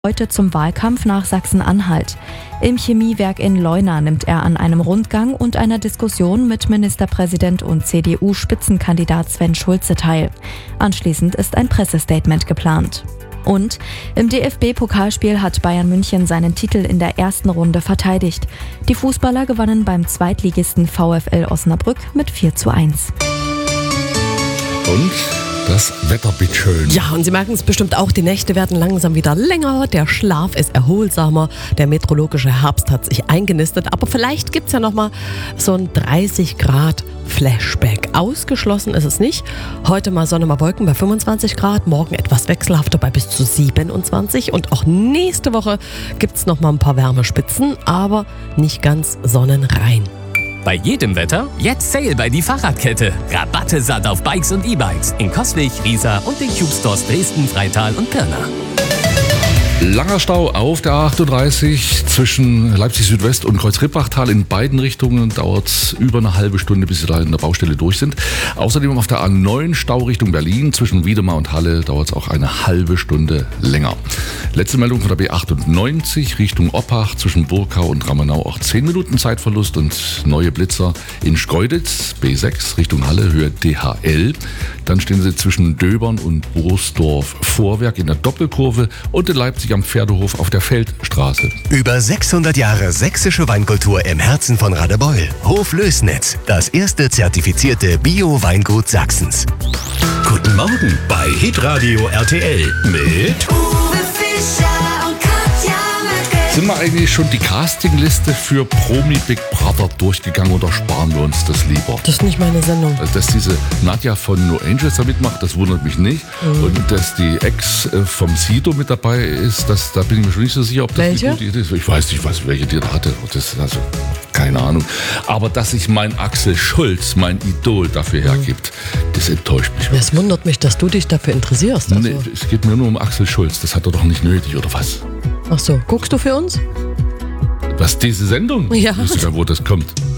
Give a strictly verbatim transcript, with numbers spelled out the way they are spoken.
Heute zum Wahlkampf nach Sachsen-Anhalt. Im Chemiewerk in Leuna nimmt er an einem Rundgang und einer Diskussion mit Ministerpräsident und C D U-Spitzenkandidat Sven Schulze teil. Anschließend ist ein Pressestatement geplant. Und im D F B-Pokalspiel hat Bayern München seinen Titel in der ersten Runde verteidigt. Die Fußballer gewannen beim Zweitligisten VfL Osnabrück mit vier zu eins. Und das Wetter bitteschön. Ja, und Sie merken es bestimmt auch, die Nächte werden langsam wieder länger, der Schlaf ist erholsamer, der meteorologische Herbst hat sich eingenistet, aber vielleicht gibt es ja nochmal so ein dreißig Grad Flashback. Ausgeschlossen ist es nicht. Heute mal Sonne, mal Wolken bei fünfundzwanzig Grad, morgen etwas wechselhafter bei bis zu siebenundzwanzig und auch nächste Woche gibt es nochmal ein paar Wärmespitzen, aber nicht ganz sonnenrein. Bei jedem Wetter jetzt Sale bei die Fahrradkette. Rabatte satt auf Bikes und E-Bikes in Coswig, Riesa und den Cube Stores Dresden, Freital und Pirna. Langer Stau auf der A achtunddreißig zwischen Leipzig Südwest und Kreuz-Rippachtal. In beiden Richtungen dauert es über eine halbe Stunde, bis Sie da in der Baustelle durch sind. Außerdem auf der A neun Stau Richtung Berlin zwischen Wiedemar und Halle dauert es auch eine halbe Stunde länger. Letzte Meldung von der B achtundneunzig Richtung Oppach zwischen Burkau und Rammenau auch zehn Minuten Zeitverlust und neue Blitzer in Schkeuditz, B sechs Richtung Halle, Höhe D H L. Dann stehen Sie zwischen Döbern und Borsdorf Vorwerk in der Doppelkurve und in Leipzig am Pferdehof auf der Feldstraße. Über sechshundert Jahre sächsische Weinkultur im Herzen von Radebeul. Hof Lößnitz, das erste zertifizierte Bio-Weingut Sachsens. Guten Morgen bei Hitradio R T L mit Uwe Fischer und Katja Möcke. Sind wir eigentlich schon die Castingliste für Promi Big Brother durchgegangen oder sparen wir uns das lieber? Das ist nicht meine Sendung. Also, dass diese Nadja von No Angels da mitmacht, das wundert mich nicht. Mhm. Und dass die Ex vom Sido mit dabei ist, das, da bin ich mir schon nicht so sicher, ob das welche? eine gute Idee ist. Ich weiß nicht, was, welche die da hatte. Das, also, keine Ahnung. Aber dass sich mein Axel Schulz, mein Idol, dafür hergibt, das enttäuscht mich. Es wundert mich, dass du dich dafür interessierst. Also. Nee, es geht mir nur um Axel Schulz. Das hat er doch nicht nötig, oder was? Ach so, guckst du für uns? Was, diese Sendung? Ja. Ich weiß nicht, wo das kommt.